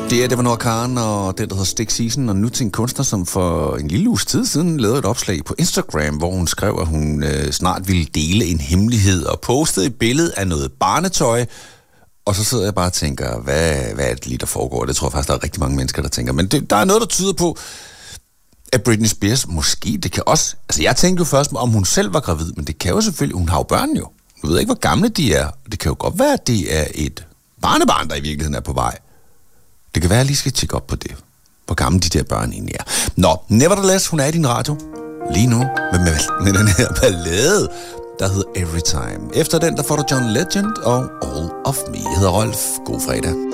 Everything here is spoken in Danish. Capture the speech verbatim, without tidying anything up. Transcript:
Det er, det var Noah Kahan og det, der hedder Stick Season, og nu til en kunstner, som for en lille uges tid siden lavede et opslag på Instagram, hvor hun skrev, at hun øh, snart ville dele en hemmelighed, og postede et billede af noget barnetøj, og så sidder jeg bare og tænker, hvad, hvad er det lige, der foregår? Det tror jeg faktisk, der er rigtig mange mennesker, der tænker. Men det, der er noget, der tyder på, at Britney Spears måske, det kan også... Altså, jeg tænkte jo først, om hun selv var gravid, men det kan jo selvfølgelig... Hun har jo børn jo. Du ved ikke, hvor gamle de er. Det kan jo godt være, at det er et barnebarn, der i virkeligheden er på vej. Det kan være, at jeg lige skal tjekke op på det. Hvor gamle de der børn egentlig er. Nå, nevertheless, hun er i din radio. Lige nu, med, med, med den her ballade, der hedder Every Time. Efter den, der får du John Legend og All of Me. Jeg hedder Rolf. God fredag.